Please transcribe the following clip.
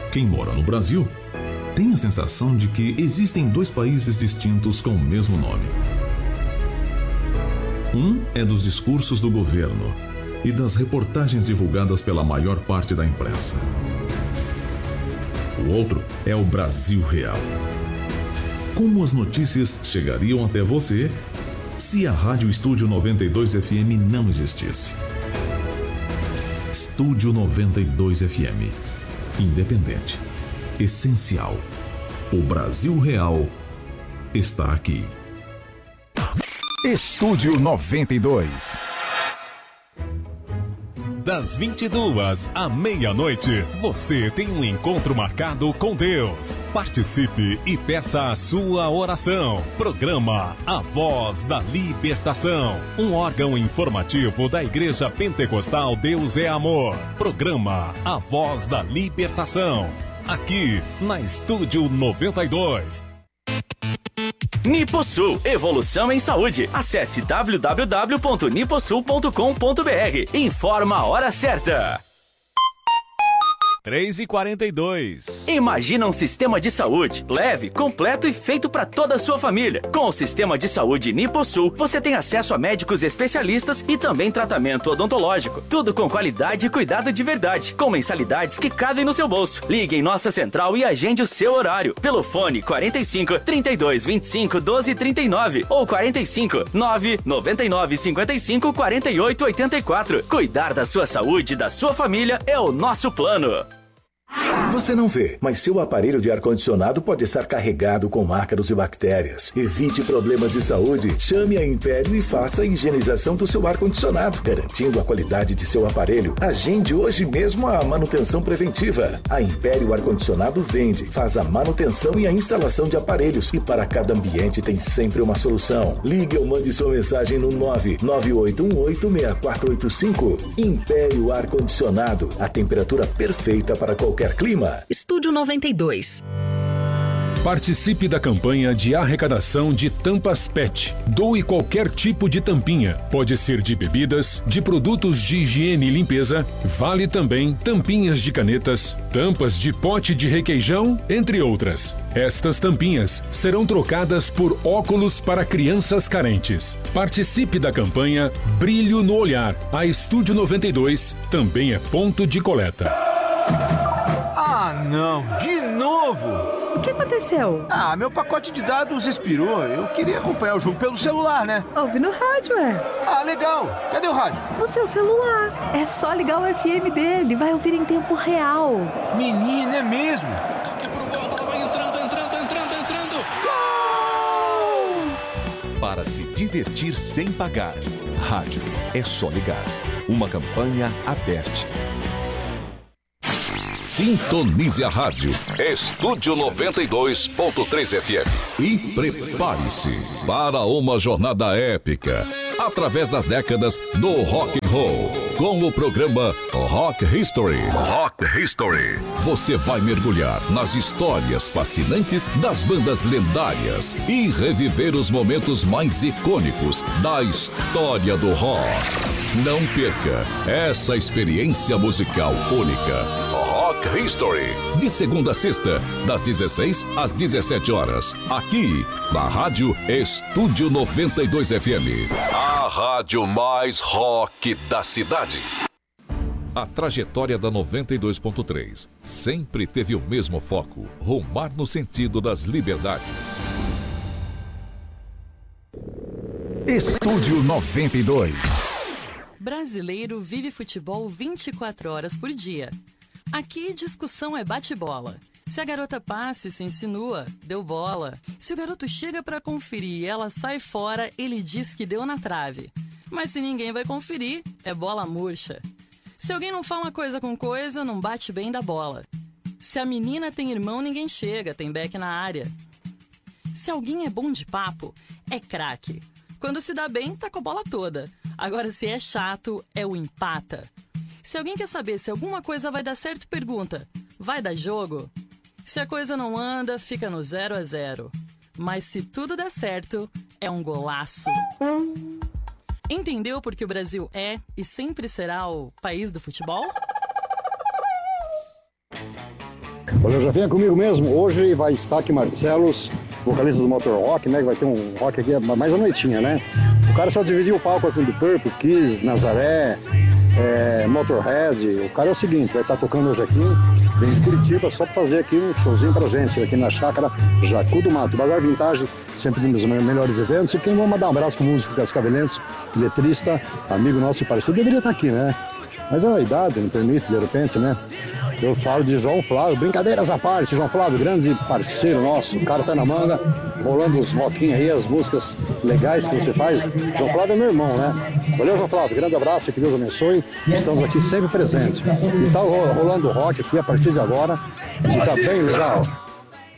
Quem mora no Brasil tem a sensação de que existem dois países distintos com o mesmo nome. Um é dos discursos do governo e das reportagens divulgadas pela maior parte da imprensa. O outro é o Brasil real. Como as notícias chegariam até você se a Rádio Estúdio 92 FM não existisse? Estúdio 92 FM. Independente. Essencial. O Brasil real está aqui. Estúdio 92. Das 22 à meia-noite, você tem um encontro marcado com Deus. Participe e peça a sua oração. Programa A Voz da Libertação, um órgão informativo da Igreja Pentecostal Deus é Amor. Programa A Voz da Libertação, aqui na Estúdio 92. Niposul, evolução em saúde. Acesse www.niposul.com.br. Informa a hora certa. 3h42. Imagina um sistema de saúde leve, completo e feito para toda a sua família. Com o sistema de saúde Niposul, você tem acesso a médicos especialistas e também tratamento odontológico. Tudo com qualidade e cuidado de verdade, com mensalidades que cabem no seu bolso. Ligue em nossa central e agende o seu horário pelo fone 45 32 25 12 39 ou 45 9 99 55 48 84. Cuidar da sua saúde e da sua família é o nosso plano. Você não vê, mas seu aparelho de ar-condicionado pode estar carregado com ácaros e bactérias. Evite problemas de saúde. Chame a Império e faça a higienização do seu ar-condicionado, garantindo a qualidade de seu aparelho. Agende hoje mesmo a manutenção preventiva. A Império Ar-Condicionado vende, faz a manutenção e a instalação de aparelhos. E para cada ambiente tem sempre uma solução. Ligue ou mande sua mensagem no 998186485. Império Ar-Condicionado, a temperatura perfeita para qualquer clima. Estúdio 92. Participe da campanha de arrecadação de tampas PET. Doe qualquer tipo de tampinha. Pode ser de bebidas, de produtos de higiene e limpeza. Vale também tampinhas de canetas, tampas de pote de requeijão, entre outras. Estas tampinhas serão trocadas por óculos para crianças carentes. Participe da campanha Brilho no Olhar. A Estúdio 92 também é ponto de coleta. Ah, não! De novo! O que aconteceu? Ah, meu pacote de dados expirou. Eu queria acompanhar o jogo pelo celular, né? Ouve no rádio, Ah, legal! Cadê o rádio? No seu celular. É só ligar o FM dele. Vai ouvir em tempo real. Menina, é mesmo? Toque pro gol, a bola vai entrando. Gol! Para se divertir sem pagar. Rádio é só ligar. Uma campanha aberta. Sintonize a rádio Estúdio 92.3 FM e prepare-se para uma jornada épica através das décadas do rock and roll com o programa Rock History. Rock History. Você vai mergulhar nas histórias fascinantes das bandas lendárias e reviver os momentos mais icônicos da história do rock. Não perca essa experiência musical única. Rock History, de segunda a sexta, das 16 às 17 horas, aqui na Rádio Estúdio 92 FM, a rádio mais rock da cidade. A trajetória da 92.3 sempre teve o mesmo foco: rumar no sentido das liberdades. Estúdio 92. Brasileiro vive futebol 24 horas por dia. Aqui, discussão é bate-bola. Se a garota passa e se insinua, deu bola. Se o garoto chega pra conferir e ela sai fora, ele diz que deu na trave. Mas se ninguém vai conferir, é bola murcha. Se alguém não fala coisa com coisa, não bate bem da bola. Se a menina tem irmão, ninguém chega, tem beck na área. Se alguém é bom de papo, é craque. Quando se dá bem, tá com a bola toda. Agora, se é chato, é o empata. Se alguém quer saber se alguma coisa vai dar certo, pergunta: vai dar jogo? Se a coisa não anda, fica no 0-0. Mas se tudo der certo, é um golaço. Entendeu por que o Brasil é e sempre será o país do futebol? Valeu, já venha comigo mesmo. Hoje vai estar aqui Marcelos, vocalista do Motor Rock, né? Que vai ter um rock aqui mais à noitinha, né? O cara só dividiu o palco aqui do Purple, Kiss, Nazaré, Motorhead. O cara é o seguinte, vai estar tocando hoje aqui, vem de Curitiba, só para fazer aqui um showzinho pra gente, aqui na chácara Jacu do Mato. Bazar Vintage, sempre um dos melhores eventos. E quem vamos mandar um abraço pro músico cascavelense, letrista, amigo nosso e parceiro, deveria estar aqui, né? Mas a idade não permite, de repente, né? Eu falo de João Flávio, brincadeiras à parte, João Flávio, grande parceiro nosso, o cara tá na manga, rolando os rockinhos aí, as músicas legais que você faz. João Flávio é meu irmão, né? Valeu, João Flávio, grande abraço e que Deus abençoe. Estamos aqui sempre presentes. E tá rolando rock aqui a partir de agora, e tá bem legal.